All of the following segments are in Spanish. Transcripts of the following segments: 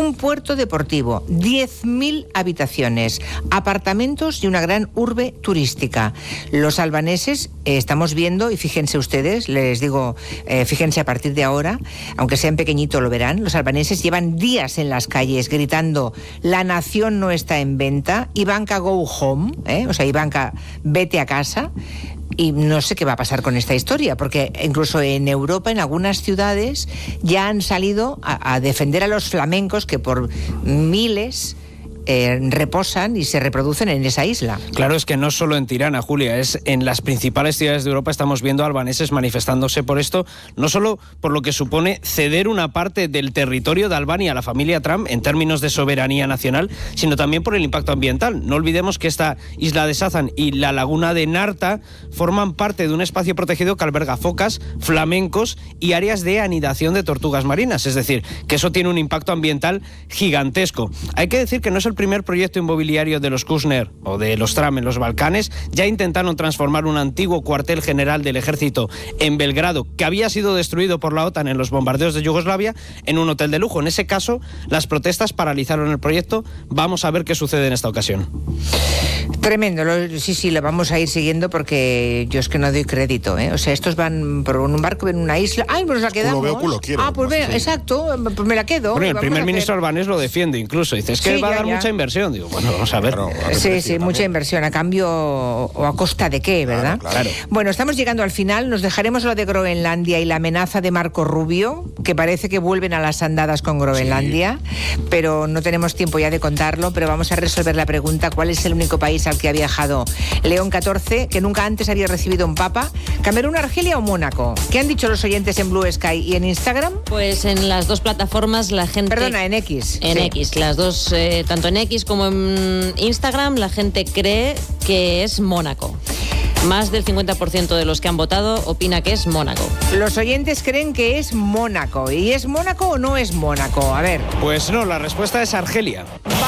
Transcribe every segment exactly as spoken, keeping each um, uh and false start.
un puerto deportivo, diez mil habitaciones, apartamentos y una gran urbe turística. Los albaneses eh, estamos viendo, y fíjense ustedes, les digo, eh, fíjense a partir de ahora, aunque sean pequeñitos lo verán, los albaneses llevan días en las calles gritando: la nación no está en venta, Ivanka go home, ¿eh? O sea, Ivanka, vete a casa. Y no sé qué va a pasar con esta historia, porque incluso en Europa, en algunas ciudades, ya han salido a, a defender a los flamencos que por miles eh, reposan y se reproducen en esa isla. Claro, es que no solo en Tirana, Julia, es en las principales ciudades de Europa estamos viendo albaneses manifestándose por esto, no solo por lo que supone ceder una parte del territorio de Albania a la familia Trump en términos de soberanía nacional, sino también por el impacto ambiental. No olvidemos que esta isla de Sazan y la laguna de Narta forman parte de un espacio protegido que alberga focas, flamencos y áreas de anidación de tortugas marinas, es decir, que eso tiene un impacto ambiental gigantesco. Hay que decir que no es el primer proyecto inmobiliario de los Kushner o de los Trump en los Balcanes. Ya intentaron transformar un antiguo cuartel general del ejército en Belgrado, que había sido destruido por la OTAN en los bombardeos de Yugoslavia, en un hotel de lujo. En ese caso, las protestas paralizaron el proyecto. Vamos a ver qué sucede en esta ocasión. Tremendo, lo, sí, sí, lo vamos a ir siguiendo porque yo es que no doy crédito, ¿eh? O sea, estos van por un barco en una isla. ¡Ay, pues la quedamos! Culo veo, culo quiero. Ah, pues ve, exacto, pues me la quedo. Bueno, el primer ministro albanés lo defiende incluso. Dice, es que sí, va ya, a dar ya. mucha inversión. Digo, bueno, vamos a ver. Claro, sí, sí, mucha inversión. ¿A cambio o a costa de qué, verdad? Claro, claro. Bueno, estamos llegando al final. Nos dejaremos lo de Groenlandia y la amenaza de Marco Rubio, que parece que vuelven a las andadas con Groenlandia, sí. Pero no tenemos tiempo ya de contarlo, pero vamos a resolver la pregunta: ¿cuál es el único país al que ha viajado León catorce, que nunca antes había recibido un papa? ¿Camerún, Argelia o Mónaco? ¿Qué han dicho los oyentes en Blue Sky y en Instagram? Pues en las dos plataformas la gente... Perdona, en X. En sí. X, las dos, eh, tanto en X como en Instagram, la gente cree que es Mónaco. Más del cincuenta por ciento de los que han votado opina que es Mónaco. Los oyentes creen que es Mónaco. ¿Y es Mónaco o no es Mónaco? A ver. Pues no, la respuesta es Argelia.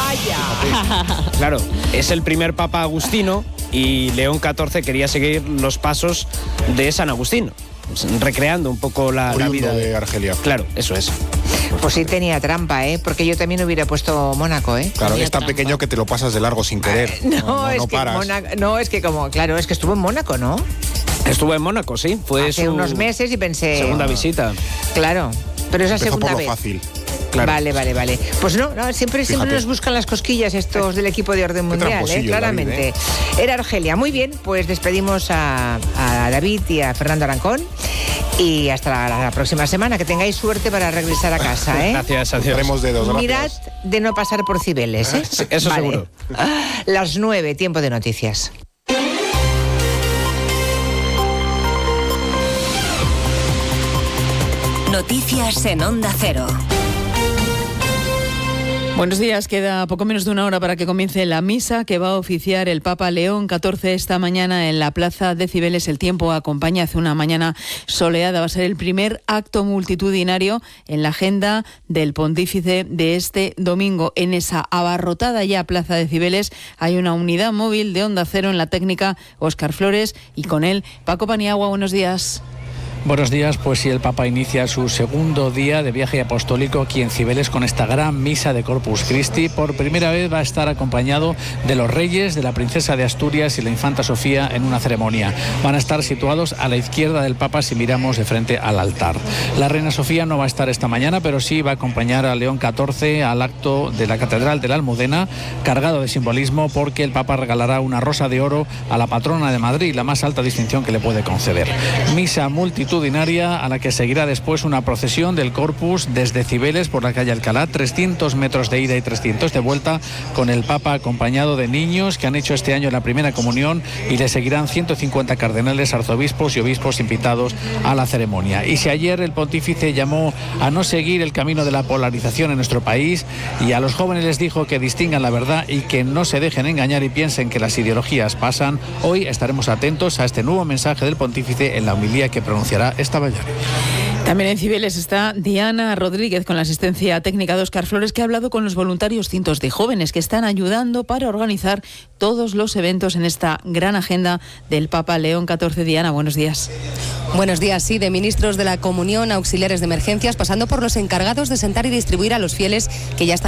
¡Vaya! Claro, es el primer papa agustino y León catorce quería seguir los pasos de San Agustín, recreando un poco la, la vida de Argelia. Claro, eso es. Pues sí tenía trampa, ¿eh? Porque yo también hubiera puesto Mónaco, ¿eh? Claro, Tenía es tan trampa. pequeño que te lo pasas de largo sin querer. No, no, no, es no que paras. Mónaco, no, es que como, claro, es que estuvo en Mónaco, ¿no? Estuvo en Mónaco, sí. Fue Hace su unos meses y pensé... segunda visita. Claro, pero es la Empezó segunda por lo vez. fácil. Claro. Vale, vale, vale. Pues no, no siempre, siempre Fíjate. nos buscan las cosquillas estos del equipo de orden Qué mundial, ¿eh? tramposillo, Claramente. David, ¿eh? Era Argelia. Muy bien, pues despedimos a, a David y a Fernando Arancón. Y hasta la, la próxima semana. Que tengáis suerte para regresar a casa, ¿eh? Gracias, adiós. Tenemos dedos, gracias. Mirad de no pasar por Cibeles, ¿eh? Sí, eso Vale. seguro. Las nueve, tiempo de noticias. Noticias en Onda Cero. Buenos días, queda poco menos de una hora para que comience la misa que va a oficiar el Papa León catorce esta mañana en la Plaza de Cibeles. El tiempo acompaña, hace una mañana soleada. Va a ser el primer acto multitudinario en la agenda del pontífice de este domingo. En esa abarrotada ya Plaza de Cibeles hay una unidad móvil de Onda Cero en la técnica Óscar Flores y con él Paco Paniagua. Buenos días. Buenos días, pues sí, el Papa inicia su segundo día de viaje apostólico aquí en Cibeles con esta gran misa de Corpus Christi. Por primera vez va a estar acompañado de los reyes, de la princesa de Asturias y la infanta Sofía en una ceremonia. Van a estar situados a la izquierda del Papa si miramos de frente al altar. La reina Sofía no va a estar esta mañana, pero sí va a acompañar a León catorce al acto de la Catedral de la Almudena, cargado de simbolismo porque el Papa regalará una rosa de oro a la patrona de Madrid, la más alta distinción que le puede conceder. Misa multitudinaria a la que seguirá después una procesión del Corpus desde Cibeles por la calle Alcalá, trescientos metros de ida y trescientos de vuelta, con el Papa acompañado de niños que han hecho este año la primera comunión, y le seguirán ciento cincuenta cardenales, arzobispos y obispos invitados a la ceremonia. Y si ayer el pontífice llamó a no seguir el camino de la polarización en nuestro país y a los jóvenes les dijo que distingan la verdad y que no se dejen engañar y piensen que las ideologías pasan, hoy estaremos atentos a este nuevo mensaje del pontífice en la homilía que pronunciará esta mañana. También en Cibeles está Diana Rodríguez con la asistencia técnica de Óscar Flores, que ha hablado con los voluntarios, cientos de jóvenes que están ayudando para organizar todos los eventos en esta gran agenda del Papa León catorce. Diana, buenos días. Buenos días, sí, de ministros de la Comunión, auxiliares de emergencias, pasando por los encargados de sentar y distribuir a los fieles que ya están